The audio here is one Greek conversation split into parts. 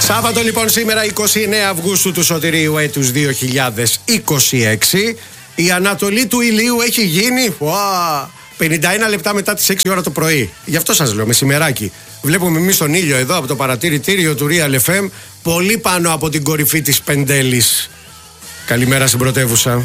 Σάββατο λοιπόν σήμερα 29 Αυγούστου του σωτηρίου έτους 2026. Η ανατολή του ηλίου έχει γίνει 51 λεπτά μετά τις 6 ώρα το πρωί. Γι' αυτό σας λέω μεσημεράκι. Βλέπουμε εμείς τον ήλιο εδώ από το παρατηρητήριο του Real FM, πολύ πάνω από την κορυφή της Πεντέλης. Καλημέρα στην πρωτεύουσα.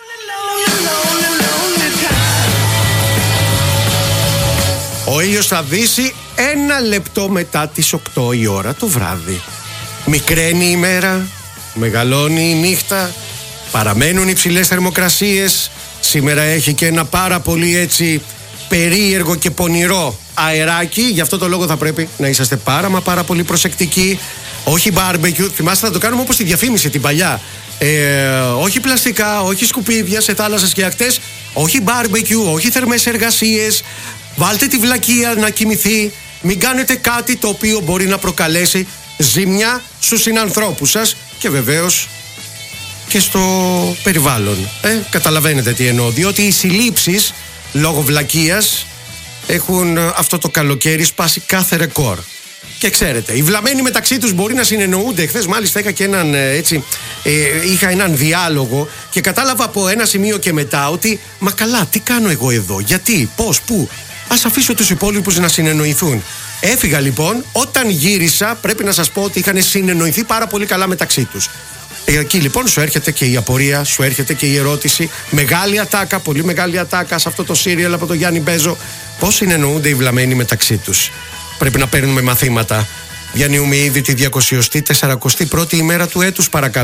Ο ήλιος θα δύσει 1 λεπτό μετά τις 8 η ώρα το βράδυ. Μικραίνει η μέρα, μεγαλώνει η νύχτα, παραμένουν υψηλές θερμοκρασίες. Σήμερα έχει και ένα πάρα πολύ έτσι περίεργο και πονηρό αεράκι. Γι' αυτό το λόγο θα πρέπει να είσαστε πάρα πολύ προσεκτικοί. Όχι barbecue, θυμάστε θα το κάνουμε όπως τη διαφήμιση την παλιά. Όχι πλαστικά, όχι σκουπίδια σε θάλασσες και ακτές. Όχι barbecue, όχι θερμές εργασίες. Βάλτε τη βλακεία να κοιμηθεί. Μην κάνετε κάτι το οποίο μπορεί να προκαλέσει ζημιά στους συνανθρώπους σας και βεβαίως και στο περιβάλλον. Καταλαβαίνετε τι εννοώ. Διότι οι συλλήψεις λόγω βλακείας έχουν αυτό το καλοκαίρι σπάσει κάθε ρεκόρ. Και ξέρετε, οι βλαμμένοι μεταξύ τους μπορεί να συνεννοούνται. Χθες μάλιστα είχα έναν διάλογο και κατάλαβα από ένα σημείο και μετά ότι μα καλά, τι κάνω εγώ εδώ, γιατί, πώς, πού. Ας αφήσω τους υπόλοιπους να συνεννοηθούν. Έφυγα λοιπόν, όταν γύρισα πρέπει να σας πω ότι είχαν συνεννοηθεί πάρα πολύ καλά μεταξύ τους. Εκεί λοιπόν σου έρχεται και η απορία, σου έρχεται και η ερώτηση. Μεγάλη ατάκα, πολύ μεγάλη ατάκα σε αυτό το σύριαλ από τον Γιάννη Μπέζο. Πώς συνεννοούνται οι βλαμμένοι μεταξύ τους. Πρέπει να παίρνουμε μαθήματα. Διανύουμε ήδη τη 241η ημέρα του έτους, παρακαλώ.